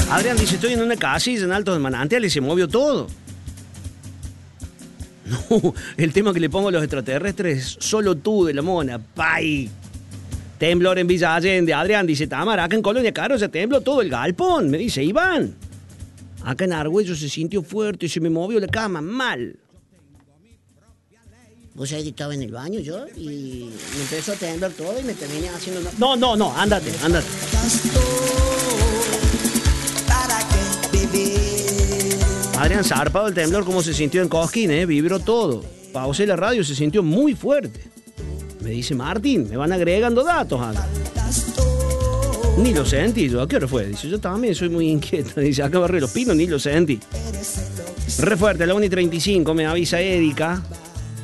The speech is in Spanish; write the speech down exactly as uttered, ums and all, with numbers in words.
Adrián dice, estoy en una casilla en Altos de Manantial y se movió todo. No, el tema que le pongo a los extraterrestres, solo tú de la mona, pay. Temblor en Villa Allende. Adrián dice, Tamara, acá en Colonia Caro se tembló todo el galpón. Me dice, Iván. Acá en Argüello se sintió fuerte y se me movió la cama mal. Vos sabés que estaba en el baño yo y me empezó a temblar todo y me terminé haciendo... Una... No, no, no, ándate, ándate. Adrián, zarpado el temblor, cómo se sintió en Cosquín, ¿eh? Vibró todo. Pausé la radio, se sintió muy fuerte. Me dice Martín, me van agregando datos, Ana. Ni lo sentí yo. ¿A qué hora fue? Dice, yo también soy muy inquieto. Dice, acá barré los pinos, ni lo sentí. Re fuerte, a la una y treinta y cinco me avisa Erika.